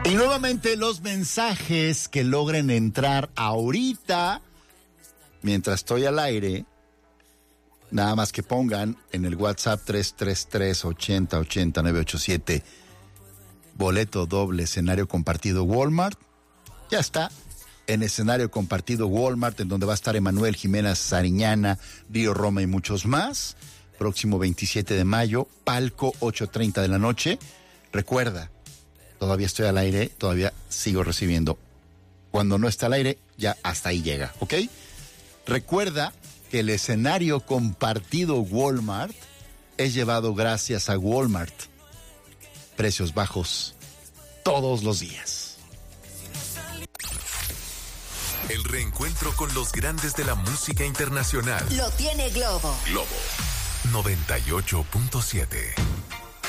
Y nuevamente los mensajes que logren entrar ahorita, mientras estoy al aire, nada más que pongan en el WhatsApp 333-8080-987, boleto doble, escenario compartido Walmart. Ya está, en escenario compartido Walmart, en donde va a estar Emanuel Jiménez Sariñana, Río Roma y muchos más. Próximo 27 de mayo, palco 8:30 de la noche. Recuerda, todavía estoy al aire, todavía sigo recibiendo. Cuando no está al aire, ya hasta ahí llega, ¿ok? Recuerda que el escenario compartido Walmart es llevado gracias a Walmart. Precios bajos todos los días. El reencuentro con los grandes de la música internacional. Lo tiene Globo. Globo 98.7.